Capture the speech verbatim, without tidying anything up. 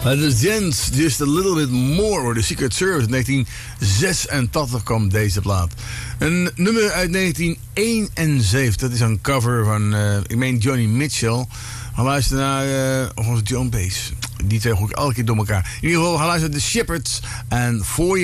The Gents, Just a Little Bit More, de Secret Service. In negentien zesentachtig kwam deze plaat. Een nummer uit negentien eenenzeventig. Dat is een cover van, uh, ik meen Johnny Mitchell. Ga luisteren naar, uh, of was het Joan Baez? Die twee gooi ik elke keer door elkaar. In ieder geval, ga luisteren naar The Shepherds en For